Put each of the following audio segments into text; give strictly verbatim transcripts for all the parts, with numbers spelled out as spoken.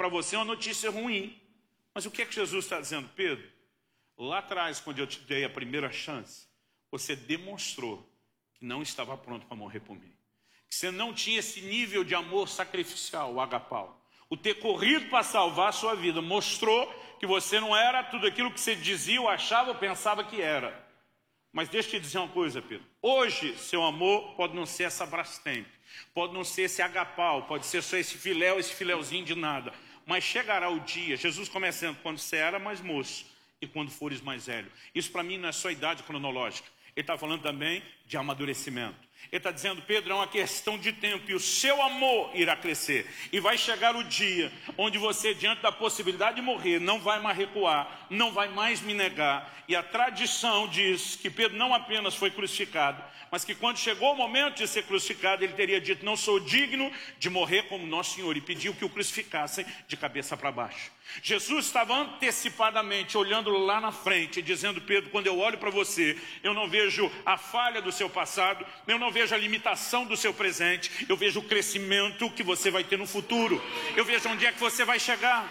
para você uma notícia ruim. Mas o que é que Jesus está dizendo? Pedro, lá atrás, quando eu te dei a primeira chance, você demonstrou que não estava pronto para morrer por mim. Que você não tinha esse nível de amor sacrificial, o agapau. O ter corrido para salvar a sua vida mostrou que você não era tudo aquilo que você dizia, ou achava, ou pensava que era. Mas deixa eu te dizer uma coisa, Pedro. Hoje, seu amor pode não ser essa Brastemp, pode não ser esse agapau, pode ser só esse filéu, esse filéuzinho de nada. Mas chegará o dia, Jesus começando quando você era mais moço e quando fores mais velho. Isso para mim não é só idade cronológica. Ele está falando também de amadurecimento. Ele está dizendo, Pedro, é uma questão de tempo e o seu amor irá crescer. E vai chegar o dia onde você, diante da possibilidade de morrer, não vai mais recuar, não vai mais me negar. E a tradição diz que Pedro não apenas foi crucificado, mas que quando chegou o momento de ser crucificado, ele teria dito, não sou digno de morrer como nosso Senhor. E pediu que o crucificassem de cabeça para baixo. Jesus estava antecipadamente olhando lá na frente, dizendo, Pedro, quando eu olho para você, eu não vejo a falha do seu passado, eu não vejo a limitação do seu presente, eu vejo o crescimento que você vai ter no futuro, eu vejo onde é que você vai chegar.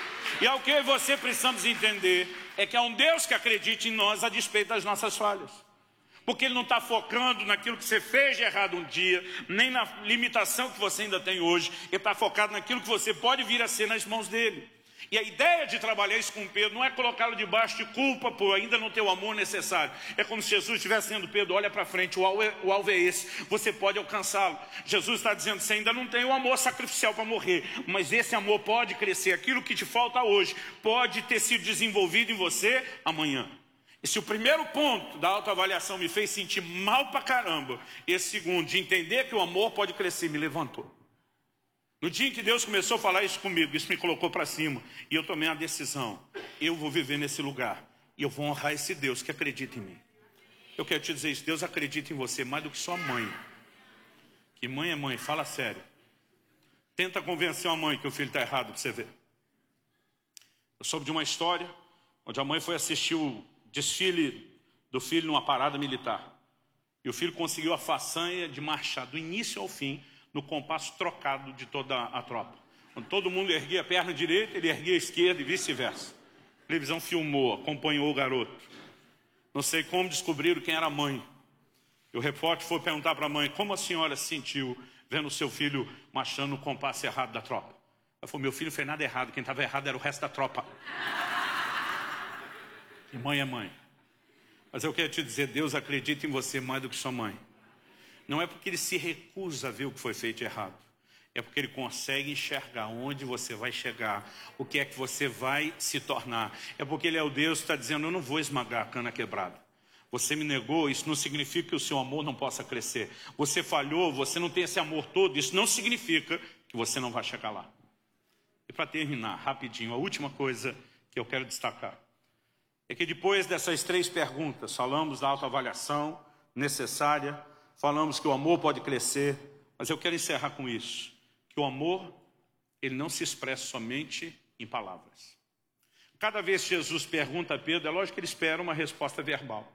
E ao que você precisamos entender é que há um Deus que acredite em nós a despeito das nossas falhas. Porque Ele não está focando naquilo que você fez de errado um dia, nem na limitação que você ainda tem hoje, Ele está focado naquilo que você pode vir a ser nas mãos dEle. E a ideia de trabalhar isso com Pedro não é colocá-lo debaixo de culpa por ainda não ter o amor necessário. É como se Jesus estivesse dizendo, Pedro, olha para frente, o alvo, é, o alvo é esse, você pode alcançá-lo. Jesus está dizendo, você ainda não tem o amor sacrificial para morrer, mas esse amor pode crescer. Aquilo que te falta hoje pode ter sido desenvolvido em você amanhã. E se o primeiro ponto da autoavaliação me fez sentir mal para caramba, esse segundo, de entender que o amor pode crescer, me levantou. No dia em que Deus começou a falar isso comigo, isso me colocou para cima. E eu tomei uma decisão. Eu vou viver nesse lugar. E eu vou honrar esse Deus que acredita em mim. Eu quero te dizer isso. Deus acredita em você mais do que sua mãe. Que mãe é mãe, fala sério. Tenta convencer uma mãe que o filho está errado para você ver. Eu soube de uma história onde a mãe foi assistir o desfile do filho numa parada militar. E o filho conseguiu a façanha de marchar do início ao fim no compasso trocado de toda a tropa. Quando todo mundo erguia a perna direita, ele erguia a esquerda e vice-versa. A televisão filmou, acompanhou o garoto. Não sei como descobriram quem era a mãe. E o repórter foi perguntar para a mãe, como a senhora se sentiu vendo o seu filho marchando no compasso errado da tropa? Ela falou, meu filho não fez nada errado, quem estava errado era o resto da tropa. E mãe é mãe. Mas eu quero te dizer, Deus acredita em você mais do que sua mãe. Não é porque Ele se recusa a ver o que foi feito errado. É porque Ele consegue enxergar onde você vai chegar, o que é que você vai se tornar. É porque Ele é o Deus que está dizendo, eu não vou esmagar a cana quebrada. Você me negou, isso não significa que o seu amor não possa crescer. Você falhou, você não tem esse amor todo, isso não significa que você não vai chegar lá. E para terminar, rapidinho, a última coisa que eu quero destacar. É que depois dessas três perguntas, falamos da autoavaliação necessária, falamos que o amor pode crescer, mas eu quero encerrar com isso. Que o amor, ele não se expressa somente em palavras. Cada vez que Jesus pergunta a Pedro, é lógico que ele espera uma resposta verbal.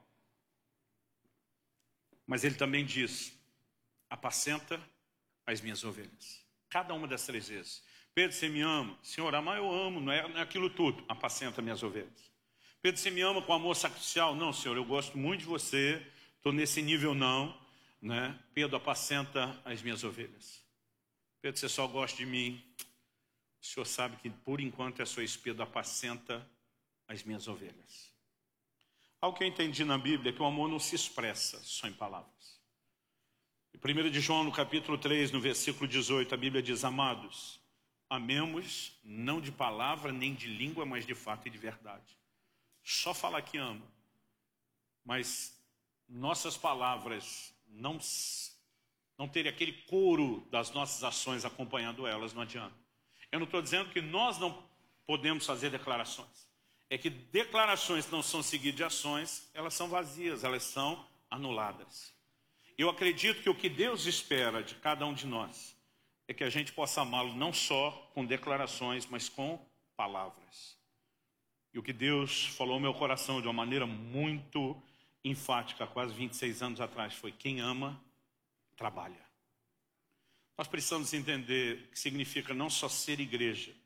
Mas ele também diz, apacenta as minhas ovelhas. Cada uma das três vezes. Pedro, você me ama? Senhor, amar eu amo, não é, não é aquilo tudo. Apacenta minhas ovelhas. Pedro, você me ama com amor sacrificial? Não, Senhor, eu gosto muito de você, estou nesse nível não. Né? Pedro, apacenta as minhas ovelhas. Pedro, você só gosta de mim. O Senhor sabe que por enquanto é só isso. Pedro, apacenta as minhas ovelhas. Algo que eu entendi na Bíblia é que o amor não se expressa só em palavras. Em primeira de João, no capítulo três, no versículo dezoito, a Bíblia diz, amados, amemos não de palavra nem de língua, mas de fato e de verdade. Só falar que ama, mas nossas palavras não, não terem aquele coro das nossas ações acompanhando elas, não adianta. Eu não estou dizendo que nós não podemos fazer declarações. É que declarações que não são seguidas de ações, elas são vazias, elas são anuladas. Eu acredito que o que Deus espera de cada um de nós é que a gente possa amá-lo não só com declarações, mas com palavras. E o que Deus falou ao meu coração de uma maneira muito enfática, há quase vinte e seis anos atrás, foi quem ama, trabalha. Nós precisamos entender o que significa não só ser igreja,